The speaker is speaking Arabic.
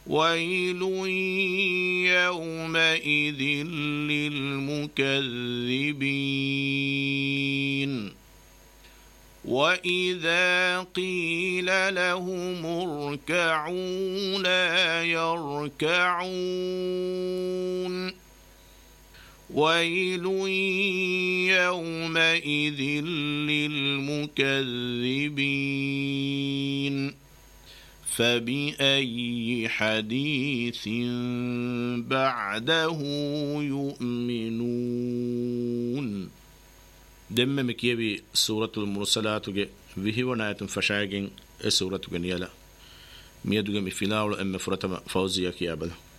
ويل يومئذ للمكذبين وإذا قيل لهم اركعوا لا يركعون ويل يومئذ للمكذبين فبأي حديث بعده يؤمنون دم مكيبي سورة المرسلات وهيوناية فشاقين سورة نيلا ميدوغ مفلاول أم فرتم فوزيا كيابل